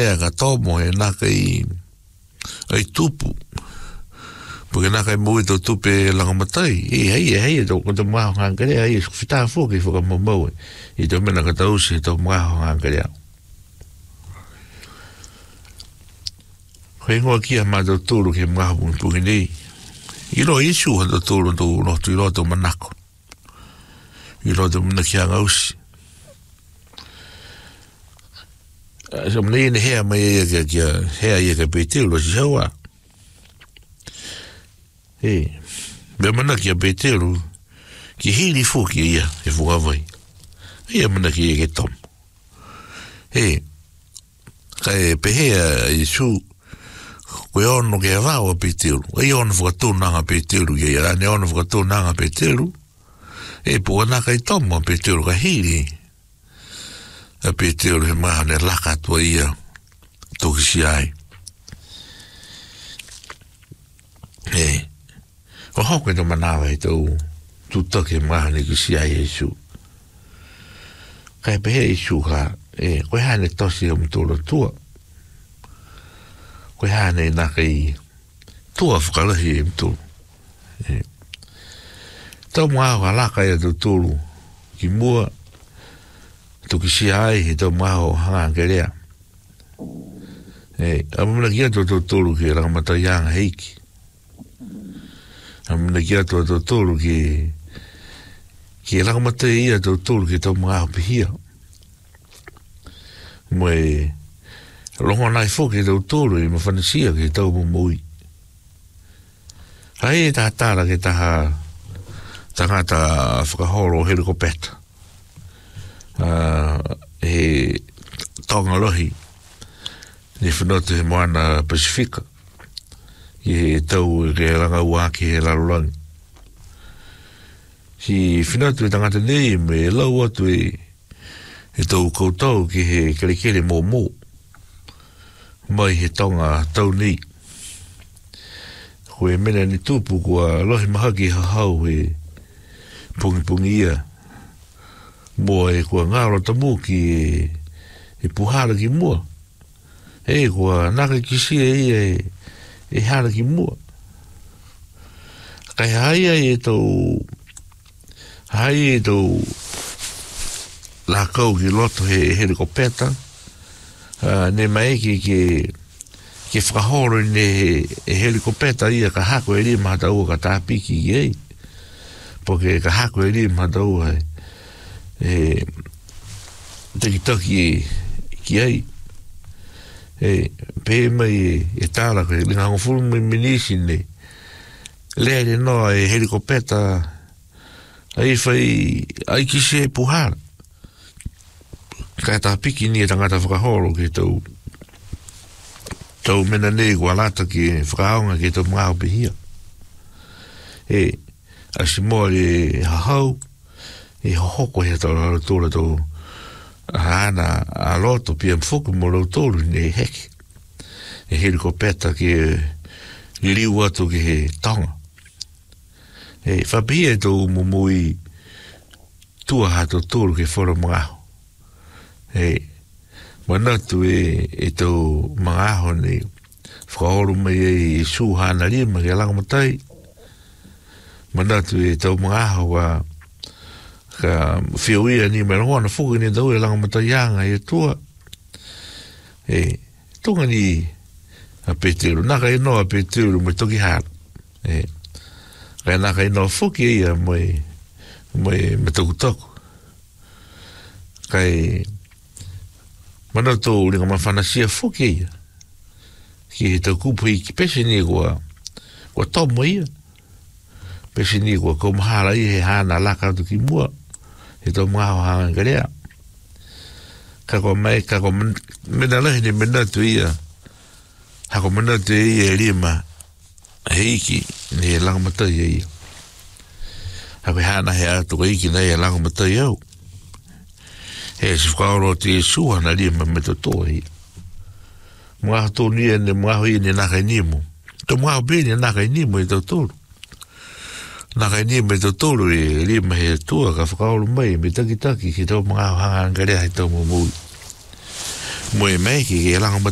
lea ka tomo e naka ai tupu. Porque naka i mui tau tupe langa matai. Hei, tau kata mga hangarea, hei, whitaa fōki whaka mamau. I tau mena ka tausi, tau mga hangarea. Hei ngoa kia mā tau tūru ke mga pungi nei. I roa isu ha tau tūru tau rotu i roa tau manako. I roa tau manaki a ngausi. So mnei ne hea mai ea kia hea ia ka pēteu lo si haua. Hei, mea manaki a pēteu ki hiri fōki ia e whukawai. Ia manaki ia ke tom. Hei, kai pehea i su koe ono ke rao a pēteu. Ei ono whakatūnanga pēteu ki ia ne ono whakatūnanga pēteu. E pua naka i tom a pēteu ka hiri. A pēteu he maha ne laka tua ia toki si ai. Hei, o hoko e to manawa e tau tutake maha ne ki si ai e su. Kai pehe e su ka, koe hane tosi o mtolo tua. Koe hane naka i tua whakalahi e mtolo. Tau maha ka laka e tau tolu ki mua toki si ai he tau maho hanga angerea. Amuna kia tau tolu ki rangamata ianga heiki. Amuna kia tau tolu ki rangamata ia tau tolu ki tau maho pihia. Moe longa nai fōki tau tolu i mawhanasia ki tau mumui. Hai e taha tāra ki taha tangata whakahoro helikopeta. He tonga lohi ni whanotu he moana Pasifika i he tau e ranga ua ki he lalulangi si whanotu e tangata nei me lau atu e tau koutou ki he kerekere mō mai he tonga tau nei koe mena ni tūpu kua lohi mahaki hahau he pungi ia mua e kua ngāro tamu ki e puhara ki mua. E kua naka ki sia e hara ki mua. Kai haia e tau lakau ki loto he helikopeta. Ne mai ke whakahoro ne helikopeta ia ka hako e ri mahata ua ka tāpiki ki ei. Poke ka hako e ri mahata ua toki ki ai pe mai e tāra koe linga ngofuru mai minisi ne lea le noa e helikopeta ai ai ki se puhara kai tā piki ni e tangata whakahoro ki tau mena nei kua lata ki whakahaonga ki tau mga hopihia asimoa le hahau e hoko he tau raro tōra tau hana a loto pia mfuku mo lau tōru ne heki e helikopeta ki liu atu ki he tonga whapia e tau mumui tua hato tōru ki whora mangaho manatu e tau mangaho ne whakaoru mai e su hana lima ki alangamatai manatu e tau mangaho wa ka whioia ni mera hoana fuku ni tau e langa mataianga e tua tunga ni a Peteru naka e no a Peteru me toki hara kai naka e no fuki ia me toku toku kai mana tau ringa mawhanasia fuki ia ki he tau kupu i ki pese ni kua tomo ia pese ni kua kaumahara i he hana laka atu ki mua he tau mga hanga karea. Kako mena lahi ni mena tu ia. Hako mena tu ia e lima heiki ni e langa matai ia. Hako hana he atu ka iki nei e langa matai au. He si whakaoro te suha na lima me to toa ia. Mga hato ni e ne mga hoi ni naka i nimu. To mga hoi ni naka i nimu e tau tolu. Naka ni me to tolu e lima he tua ka whakaolu mai me taki ki tau mga hanga ngarea he tau mumui. Moe mai ki e langa